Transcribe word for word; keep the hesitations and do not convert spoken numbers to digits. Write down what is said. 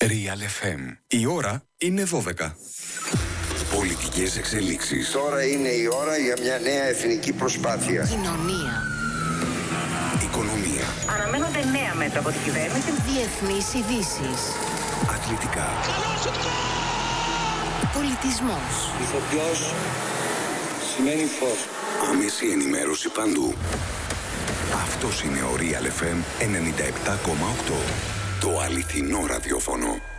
Real εφ εμ. Η ώρα είναι δώδεκα. Πολιτικές εξελίξεις. Τώρα είναι η ώρα για μια νέα εθνική προσπάθεια. Κοινωνία. Οικονομία. Αναμένονται νέα μέτρα από την κυβέρνηση. Διεθνείς ειδήσεις. Αθλητικά. Πολιτισμός. Ηθοποιός σημαίνει φως. Άμεση ενημέρωση παντού. Αυτός είναι ο Real εφ εμ ενενήντα επτά κόμμα οκτώ. Το αληθινό ραδιόφωνο.